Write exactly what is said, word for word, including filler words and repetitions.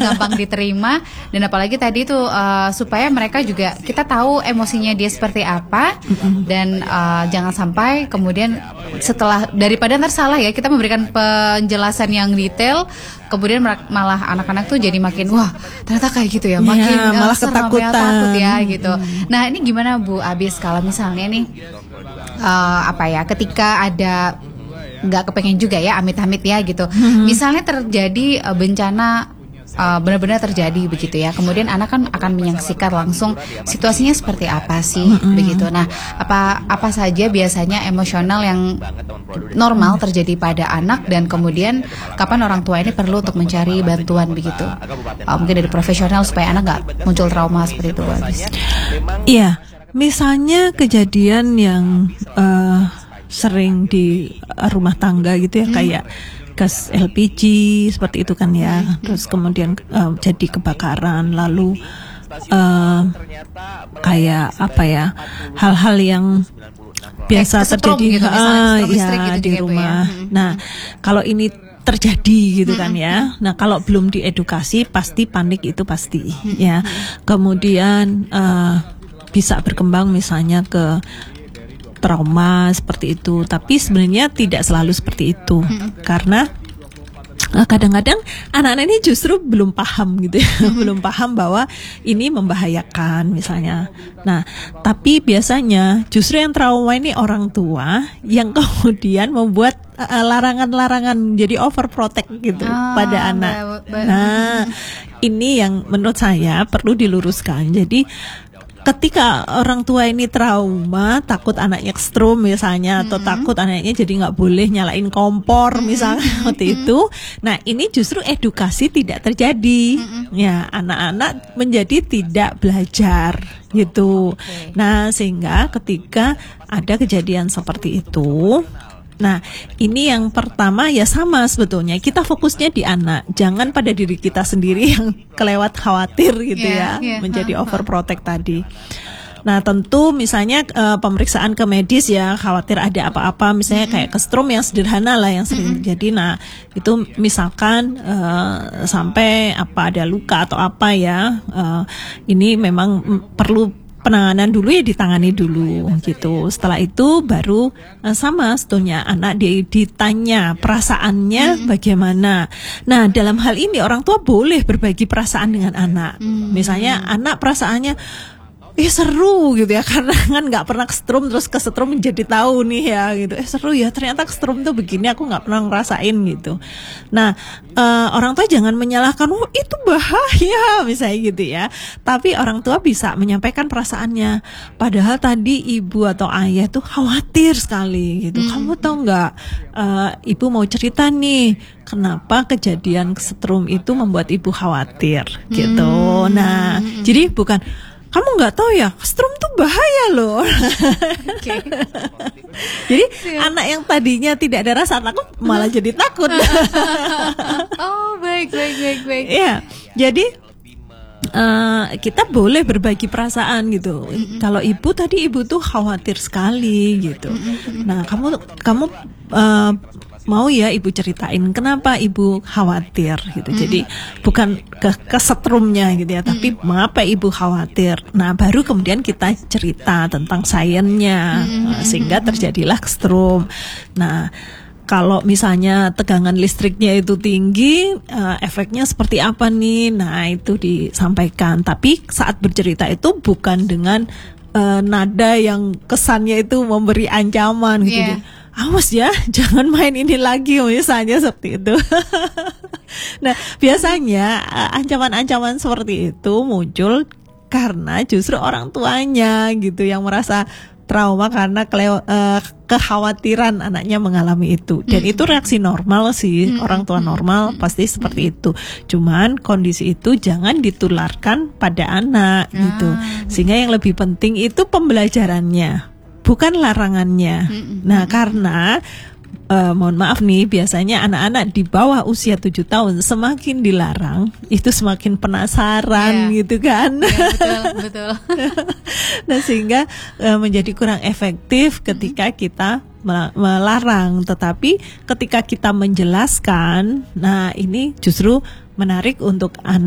gampang diterima, dan apalagi tadi tuh uh, supaya mereka juga kita tahu emosinya dia seperti apa, dan uh, jangan sampai kemudian setelah daripada ntar salah ya kita memberikan penjelasan yang detail, kemudian malah anak-anak tuh jadi makin wah ternyata kayak gitu ya, makin ya, uh, malah serem, ketakutan ya, takut ya gitu. Hmm. Nah ini gimana Bu Abis kalau misalnya nih uh, apa ya ketika ada nggak kepengen juga ya amit-amit ya gitu, hmm. misalnya terjadi uh, bencana uh, benar-benar terjadi begitu ya, kemudian anak kan akan menyaksikan langsung situasinya seperti apa sih, hmm. begitu. Nah apa apa saja biasanya emosional yang normal terjadi pada anak, dan kemudian kapan orang tua ini perlu untuk mencari bantuan begitu, uh, mungkin dari profesional supaya anak nggak muncul trauma seperti itu. Iya, misalnya kejadian yang uh, sering di rumah tangga gitu ya, hmm. kayak gas L P G seperti itu kan ya, hmm. terus kemudian uh, jadi kebakaran, lalu uh, kayak apa ya, hal-hal yang biasa terjadi gitu, uh, ya gitu di rumah. Ya. Nah, kalau ini terjadi gitu kan ya. Nah, kalau belum diedukasi pasti panik, itu pasti ya. Kemudian uh, bisa berkembang misalnya ke trauma seperti itu, tapi sebenarnya tidak selalu seperti itu, hmm. karena uh, kadang-kadang anak-anak ini justru belum paham gitu ya, hmm. belum paham bahwa ini membahayakan misalnya. Nah, tapi biasanya justru yang trauma ini orang tua yang kemudian membuat uh, larangan-larangan, jadi overprotect gitu oh, pada anak. Nah, ini yang menurut saya perlu diluruskan. Jadi ketika orang tua ini trauma, takut anaknya kesetrum misalnya, atau mm-hmm. takut anaknya jadi nggak boleh nyalain kompor misalnya, mm-hmm. seperti itu. Nah, ini justru edukasi tidak terjadi, mm-hmm. ya anak-anak menjadi tidak belajar gitu. Okay. Nah, sehingga ketika ada kejadian seperti itu, nah, ini yang pertama ya sama sebetulnya, kita fokusnya di anak, jangan pada diri kita sendiri yang kelewat khawatir gitu yeah, ya, yeah. menjadi overprotect tadi. Nah, tentu misalnya uh, pemeriksaan ke medis ya, khawatir ada apa-apa, misalnya mm-hmm. kayak kesetrum yang sederhana lah yang sering mm-hmm. terjadi. Nah, itu misalkan uh, sampai apa ada luka atau apa ya, uh, ini memang perlu penanganan dulu ya, ditangani dulu gitu. Setelah itu baru uh, sama sebetulnya anak di, ditanya perasaannya hmm. bagaimana. Nah, dalam hal ini orang tua boleh berbagi perasaan dengan anak. Hmm. Misalnya anak perasaannya eh seru gitu ya, karena kan nggak pernah kesetrum, terus kesetrum jadi tahu nih ya gitu, eh seru ya ternyata kesetrum tuh begini, aku nggak pernah ngerasain gitu. Nah, uh, orang tua jangan menyalahkan, oh itu bahaya misalnya gitu ya, tapi orang tua bisa menyampaikan perasaannya, padahal tadi ibu atau ayah tuh khawatir sekali gitu. hmm. Kamu tahu nggak, uh, ibu mau cerita nih kenapa kejadian kesetrum itu membuat ibu khawatir gitu. hmm. Nah, hmm. jadi bukan kamu nggak tahu ya, kesetrum tuh bahaya loh. Okay. Jadi yeah. anak yang tadinya tidak ada rasa takut malah jadi takut. Oh baik baik baik baik. Ya, jadi uh, kita boleh berbagi perasaan gitu. Mm-hmm. Kalau ibu tadi ibu tuh khawatir sekali gitu. Mm-hmm. Nah, kamu kamu uh, mau ya ibu ceritain kenapa ibu khawatir gitu. Mm. Jadi bukan ke kesetrumnya gitu ya, tapi mm. mengapa ibu khawatir. Nah, baru kemudian kita cerita tentang sainsnya, mm. sehingga terjadilah kesetrum. Nah, kalau misalnya tegangan listriknya itu tinggi, uh, efeknya seperti apa nih? Nah, itu disampaikan. Tapi saat bercerita itu bukan dengan uh, nada yang kesannya itu memberi ancaman gitu. Yeah. Awas ya, jangan main ini lagi misalnya seperti itu. Nah, biasanya ancaman-ancaman seperti itu muncul karena justru orang tuanya gitu yang merasa trauma karena kelew- uh, kekhawatiran anaknya mengalami itu. Dan itu reaksi normal sih, orang tua normal pasti seperti itu. Cuman kondisi itu jangan ditularkan pada anak gitu. Sehingga yang lebih penting itu pembelajarannya, bukan larangannya. Mm-hmm. Nah, karena uh, mohon maaf nih, biasanya anak-anak di bawah usia tujuh tahun semakin dilarang, itu semakin penasaran yeah. gitu kan. Yeah, betul, betul. Nah, sehingga uh, menjadi kurang efektif ketika kita melarang. Tetapi ketika kita menjelaskan, nah ini justru menarik untuk anak